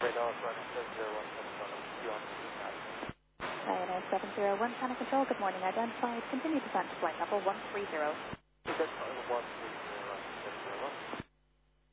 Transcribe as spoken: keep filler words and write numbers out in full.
Radar running seven zero one seven one, two on two nine. Ryanair seven zero one, Channel Control, good morning, identified. Continue descent to flight level one three zero. Descent level one three zero, seven zero one.